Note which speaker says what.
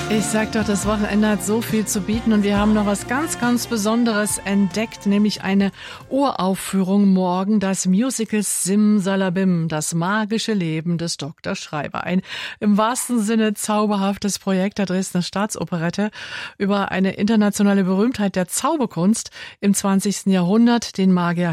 Speaker 1: Ich sag doch, das Wochenende hat so viel zu bieten und wir haben noch was ganz, ganz Besonderes entdeckt, nämlich eine Uraufführung morgen, das Musical Simsalabim, das magische Leben des Dr. Schreiber. Ein im wahrsten Sinne zauberhaftes Projekt der Dresdner Staatsoperette über eine internationale Berühmtheit der Zauberkunst im 20. Jahrhundert, den Magier